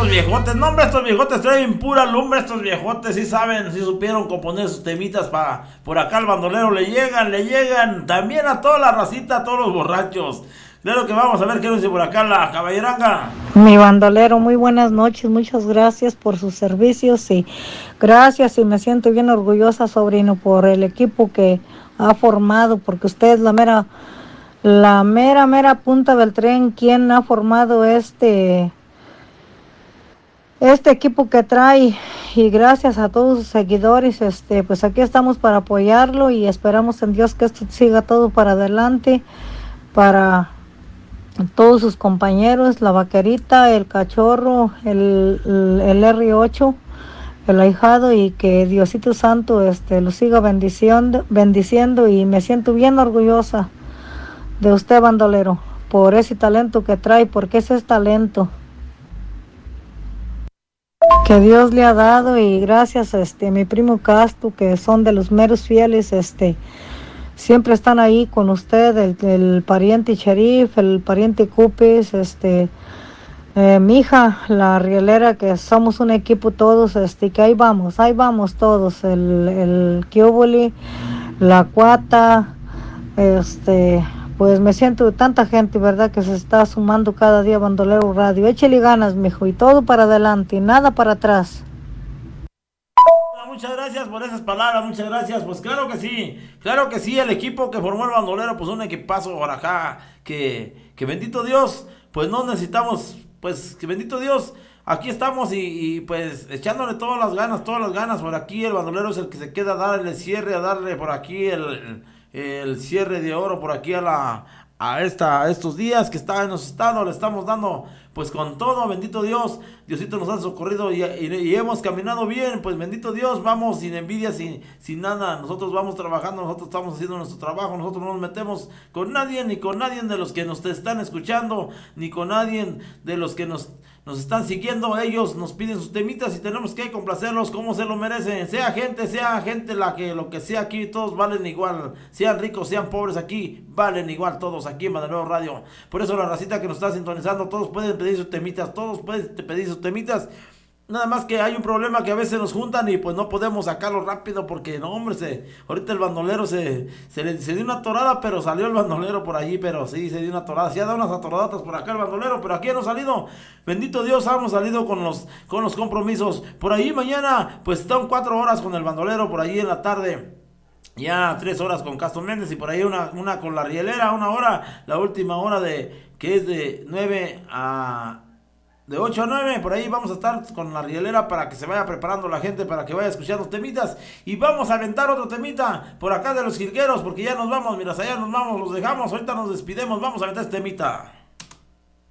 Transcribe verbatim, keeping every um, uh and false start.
estos viejotes, no hombre, estos viejotes traen pura lumbre, estos viejotes, sí saben, sí supieron componer sus temitas para por acá al bandolero, le llegan, le llegan, también a toda la racita, a todos los borrachos. Claro que vamos a ver qué nos dice por acá la caballeranga. Mi bandolero, muy buenas noches, muchas gracias por sus servicios y gracias y me siento bien orgullosa, sobrino, por el equipo que ha formado, porque usted es la mera, la mera, mera punta del tren, quien ha formado este, este equipo que trae y gracias a todos sus seguidores, este, pues aquí estamos para apoyarlo y esperamos en Dios que esto siga todo para adelante, para todos sus compañeros, la vaquerita, el cachorro, el, el, el R ocho, el ahijado y que Diosito Santo este, lo siga bendiciendo, bendiciendo y me siento bien orgullosa de usted, bandolero, por ese talento que trae, porque ese es talento que Dios le ha dado y gracias este, a mi primo Castro, que son de los meros fieles, este, siempre están ahí con usted, el, el pariente Sheriff, el pariente Cupis, este, eh, mi hija, la rielera, que somos un equipo todos, este, que ahí vamos, ahí vamos todos, el, el Kioboli, la Cuata, este, pues me siento tanta gente, ¿verdad?, que se está sumando cada día a Bandolero Radio. Échele ganas, mijo, y todo para adelante, y nada para atrás. Muchas gracias por esas palabras, muchas gracias. Pues claro que sí, claro que sí, el equipo que formó el bandolero, pues un equipazo por acá, que, que bendito Dios, pues no necesitamos, pues que bendito Dios, aquí estamos y, y pues echándole todas las ganas, todas las ganas por aquí, el bandolero es el que se queda a darle el cierre, a darle por aquí el, el cierre de oro por aquí a la... a esta a estos días que está, nos estado, le estamos dando pues con todo, bendito Dios, Diosito nos ha socorrido y, y, y hemos caminado bien, pues bendito Dios, vamos sin envidia, sin, sin nada, nosotros vamos trabajando, nosotros estamos haciendo nuestro trabajo, nosotros no nos metemos con nadie, ni con nadie de los que nos están escuchando, ni con nadie de los que nos, nos están siguiendo, ellos nos piden sus temitas y tenemos que complacerlos como se lo merecen, sea gente, sea gente la que lo que sea aquí, todos valen igual, sean ricos, sean pobres aquí, valen igual todos aquí en Bandolero Radio, por eso la racita que nos está sintonizando, todos pueden pedir sus temitas, todos pueden pedir sus temitas, nada más que hay un problema que a veces nos juntan y pues no podemos sacarlo rápido porque no hombre, se, ahorita el bandolero se, se le se dio una torada, pero salió el bandolero por allí, pero sí, se dio una torada, sí ha dado unas atoradatas por acá el bandolero, pero aquí no ha salido, bendito Dios, hemos salido con los, con los compromisos, por ahí mañana pues están cuatro horas con el bandolero, por allí en la tarde, ya tres horas con Castro Méndez y por ahí una, una con la rielera, una hora, la última hora de, que es de nueve a... de ocho a nueve, por ahí vamos a estar con la rielera para que se vaya preparando la gente, para que vaya escuchando temitas. Y vamos a aventar otro temita por acá de los jilgueros, porque ya nos vamos, mira, allá nos vamos, los dejamos, ahorita nos despidemos, vamos a aventar este temita.